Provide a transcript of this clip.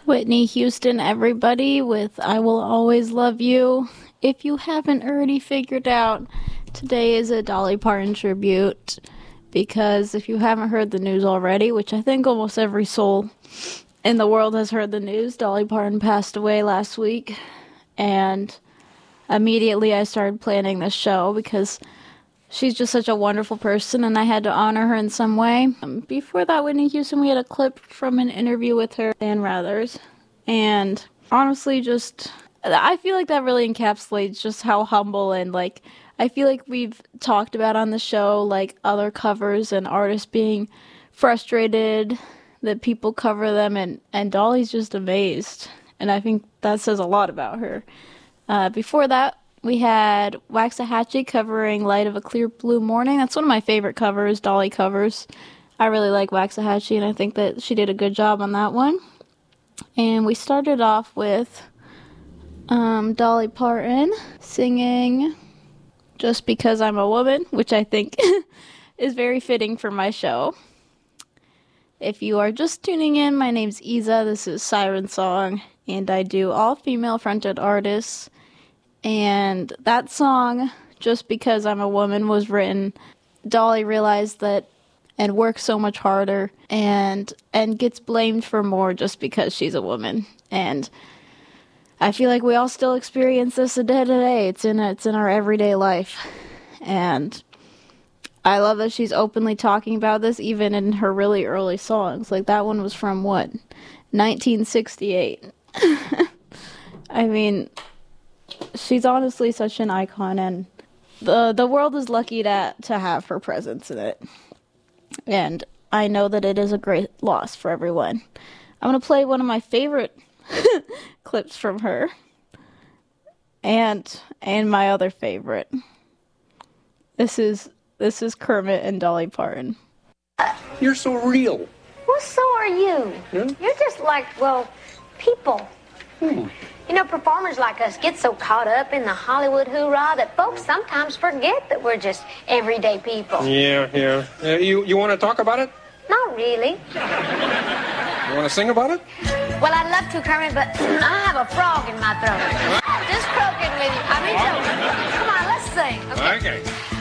Whitney Houston, everybody, with I Will Always Love You. If you haven't already figured out, today is a Dolly Parton tribute, because if you haven't heard the news already, which I think almost every soul in the world has heard the news, Dolly Parton passed away last week, and immediately I started planning this show because she's just such a wonderful person, and I had to honor her in some way. Before that, Whitney Houston, we had a clip from an interview with her, Dan Rathers, and honestly, I feel like that really encapsulates just how humble and, I feel like we've talked about on the show, other covers and artists being frustrated that people cover them, and Dolly's just amazed, and I think that says a lot about her. Before that, we had Waxahachie covering Light of a Clear Blue Morning. That's one of my favorite covers, Dolly covers. I really like Waxahachie, and I think that she did a good job on that one. And we started off with Dolly Parton singing Just Because I'm a Woman, which I think is very fitting for my show. If you are just tuning in, my name's Isa. This is Siren Song, and I do all female-fronted artists. And that song, Just Because I'm a Woman, was written. Dolly realized that and works so much harder and gets blamed for more just because she's a woman. And I feel like we all still experience this a day to day. It's in our everyday life. And I love that she's openly talking about this even in her really early songs. Like that one was from 1968. I mean, she's honestly such an icon, and the world is lucky to have her presence in it. And I know that it is a great loss for everyone. I'm going to play one of my favorite clips from her, and my other favorite. This is Kermit and Dolly Parton. You're so real. Well, so are you. Yeah? You're just like, people. You know, performers like us get so caught up in the Hollywood hoorah that folks sometimes forget that we're just everyday people. Yeah. You want to talk about it? Not really. You want to sing about it? Well, I'd love to, Kermit, but I have a frog in my throat. Just croaking with you. I mean, so, come on, let's sing. Okay.